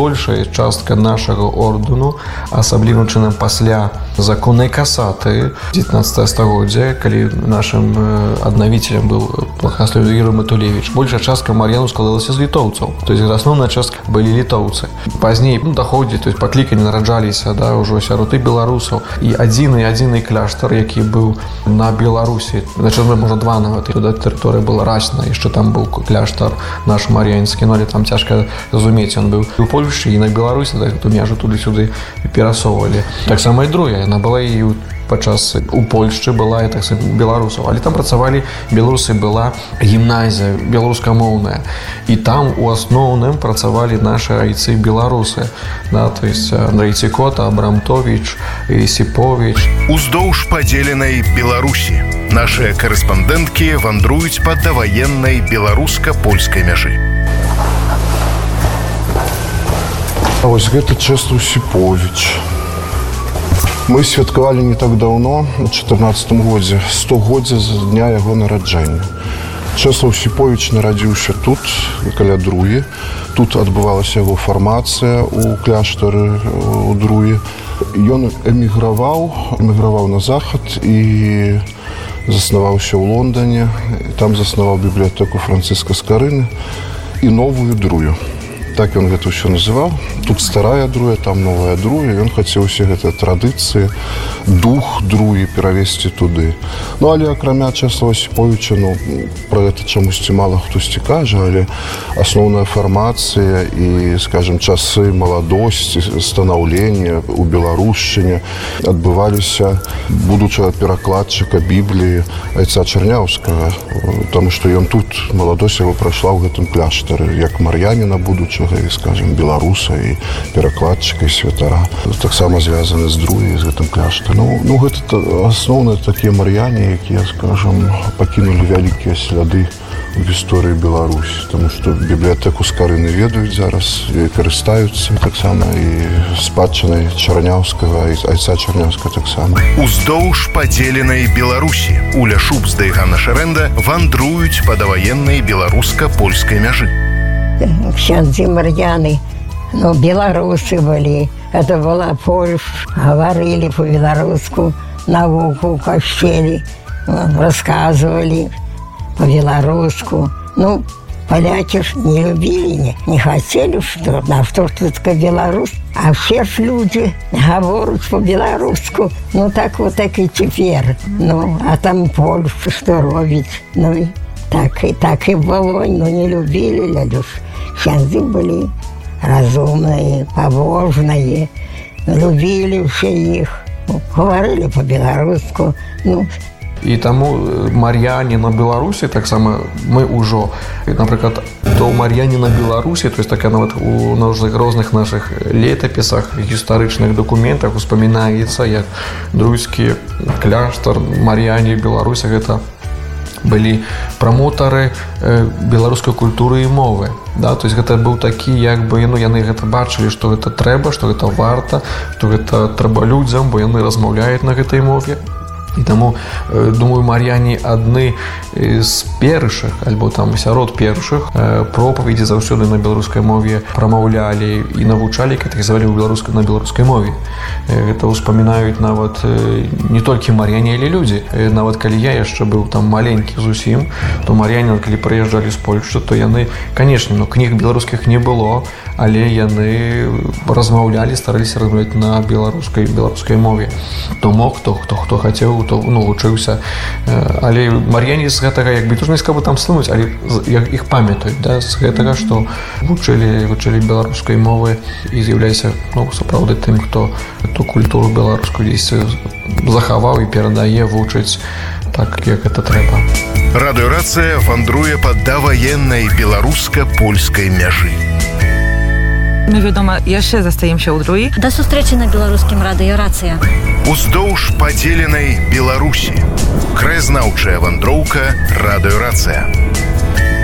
большая частка нашага ордэну, асаблівым чынам пасля законнай касаты 19 стагоддзя, калі нашым аднавіцелем быў плахаслов Юрий Матулевич, большая частка мар'янаў складалася з літоўцаў. То есть асноўная частка былі літоўцы. Пазней даходзі, то есть паклікані нараджаліся, да, ўжо сярод і беларусаў. І адзіны кляштар, які быў на Беларусі, значит, можа два нават, туды тэрыторыя была расная, яшчэ там быў кляштар наш мар'янскі, але там цяжка разумець, ён быў у Польшчы і на Беларусі, да, то мяжу туды-сюды перасоўвалі. Таксама і другая, яна была і падчас у Польшчы была і так беларусаў, але там працавалі беларусы, была гімназія беларускамоўная, і там у асноўным працавалі нашы айцы-беларусы, да, то есть Андрей Цікота, Абрамтович, Ісіпович. Уздоўж падзеленай Беларусі нашыя карэспандэнткі вандруюць па даваеннай беларуска-польскай мяжы. А вось гэта Чэслаў Сіповіч. Мы святкавалі не так даўно, у 14 годзе, 100годдзя з дня яго нараджэння. Чэслаў Сіповіч нарадзіўся тут, каля Друі. Тут адбывалася яго фармацыя ў кляштары у Друі. Ён эміграваў на захад і заснаваўся ў Лондоне. Там заснаваў бібліятэку Францыска Скарыны і новую Друю. Так ён гэта ўсё называў. Тут старая Друя, там новая Друя. Ён хацеў усе гэтыя традыцыі, дух Друі перавесці туды. Ну, але акрамя Чэслава Сіповіча, пра гэта чамусьці мала хтосьці кажа, але асноўная фармацыя і, скажем, часы маладосці, станаўлення ў беларушчыне адбываліся будучага перакладчыка Бібліі айца Чарняўскага, таму што ён тут, маладосць яго прайшла ў гэтым кляштары, як мар'яніна будучага, і, скажем, беларуса і перакладчыка і святара. Таксама звязаны з Друі, з гэтым кляштарам. Ну, гэта асноўныя такія мар'яне, якія, скажем, пакінулі вялікія сляды в гісторыі Беларусі, таму што бібліятэку Скарыны ведаюць зараз і карыстаюцца таксама і спадчынай Чарняўскага, айца Чарняўскага таксама. Уздоўж падзеленай Беларусі Уля Шубзда і Ганна Шарэнда вандруюць па даваеннай беларуска-польскай мяжы. Ксяндзі мар'яны, беларусы былі. Это была Польша, говорили по-беларуску, науку в кашчелі, рассказывали по-беларуску. Поляки ж не любили, не хотели, что тут Беларусь. А все ж люди говорят по-беларуску. Так вот так и теперь. А там Польша что робить? Так и было, но не любили люди. Ксяндзы были разумные, побожные, любили все их, говорили по-беларуску. І таму мар'яне на Беларусі таксама мы ўжо, напрыклад, то мар'яне на Беларусі, то есть такая нават у розных нашых летапісах, гістарычных дакументах успамінаецца, як друйскі кляштар, мар'яне Беларусі, гэта былі прамотары беларускай культуры і мовы. Да? То есть гэта быў такі, як бы, яны гэта бачылі, што гэта трэба, што гэта варта, што гэта трэба людзям, бо яны размаўляюць на гэтай мове. І таму, думаю, мар'яне адны з першых, альбо там сярод першых пропаведзі заўсёды на беларускай мове прамаўлялі і навучалі, катэгізавалі на беларускай мове. Гэта ўспамінаюць нават не толькі мар'яне, але людзі. Нават калі я яшчэ быў там маленькі зусім, то мар'яне, калі прыязджалі з Польшчы, то яны, канешне, кніг беларускіх не было, але яны размаўлялі, стараліся размаўляць на беларускай мове. То мог, хто хацеў, то вучыўся. Але мар'яне з гэтага, як бы, тоже не скажу там слынуць, але іх памятаюць, да, з гэтага, што вучылі беларускай мовы і з'яўляюся, сапраўды тым, хто эту культуру беларускую дзесьці захаваў і перадае, вучыць так, як гэта трэба. Радыёрацыя вандруе па даваеннай беларуска-польскай мяжы. My, wiadomo, jeszcze zastajemy się u Druji. Do zустрічі на беларускім радыёрацыя. Уздоўж падзеленай Беларусі. Краязнаўчая вандроўка радыёрацыя.